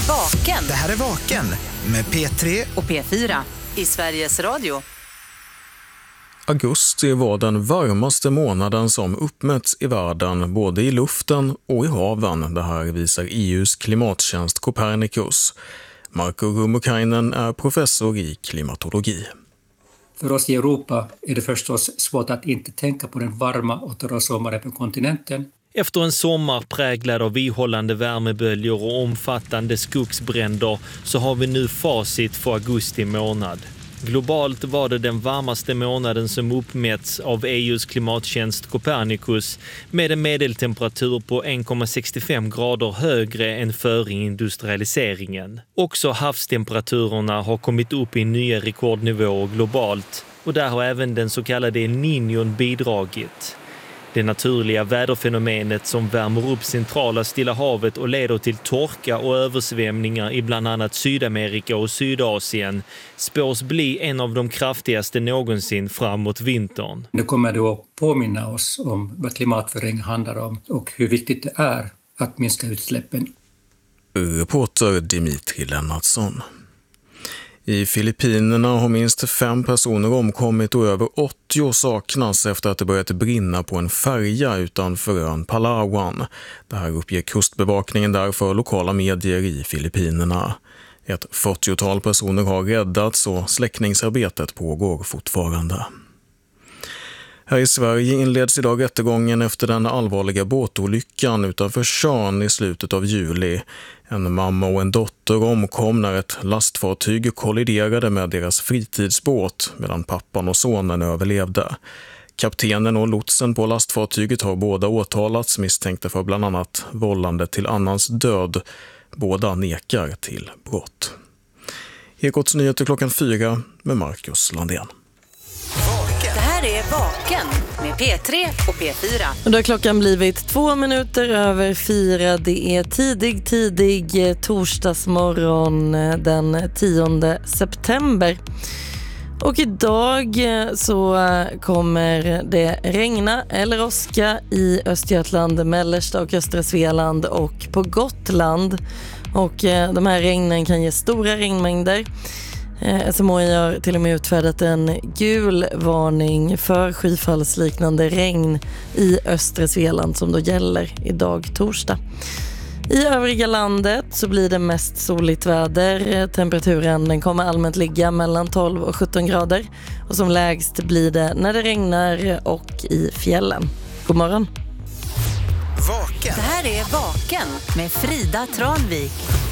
Vaken. Det här är Vaken med P3 och P4 i Sveriges Radio. Augusti var den varmaste månaden som uppmätts i världen, både i luften och i haven. Det här visar EUs klimattjänst Copernicus. Marko Rummukainen är professor i klimatologi. För oss i Europa är det förstås svårt att inte tänka på den varma och torra sommaren på kontinenten. Efter en sommar präglad av ihållande värmeböljor och omfattande skogsbränder så har vi nu facit för augusti månad. Globalt var det den varmaste månaden som uppmätts av EUs klimattjänst Copernicus med en medeltemperatur på 1,65 grader högre än före industrialiseringen. Också havstemperaturen har kommit upp i nya rekordnivåer globalt och där har även den så kallade El Niño bidragit. Det naturliga väderfenomenet som värmer upp centrala Stilla havet och leder till torka och översvämningar i bland annat Sydamerika och Sydasien spås bli en av de kraftigaste någonsin framåt vintern. Det kommer då att påminna oss om vad klimatförändring handlar om och hur viktigt det är att minska utsläppen. Reporter Dimitri Lennartsson. I Filippinerna har minst 5 personer omkommit och över 80 saknas efter att det börjat brinna på en färja utanför ön Palawan. Det här uppger kustbevakningen där för lokala medier i Filippinerna. Ett 40-tal personer har räddats och släckningsarbetet pågår fortfarande. Här i Sverige inleds idag rättegången efter den allvarliga båtolyckan utanför Tjörn i slutet av juli. En mamma och en dotter omkom när ett lastfartyg kolliderade med deras fritidsbåt medan pappan och sonen överlevde. Kaptenen och lotsen på lastfartyget har båda åtalats misstänkta för bland annat vållande till annans död. Båda nekar till brott. Ekots nyheter 4 med Marcus Landén. Det här är Vaken med P3 och P4. Och då har klockan blivit 2 minuter över 4. Det är tidig torsdagsmorgon den 10 september. Och idag så kommer det regna eller åska i Östergötland, mellersta och östra Svealand och på Gotland. Och de här regnen kan ge stora regnmängder. SMHI har till och med utfärdat en gul varning för skyfallsliknande regn i östra Svealand som då gäller idag torsdag. I övriga landet så blir det mest soligt väder. Temperaturen den kommer allmänt ligga mellan 12 och 17 grader. Och som lägst blir det när det regnar och i fjällen. God morgon. Vaken. Det här är Vaken med Frida Tranvik.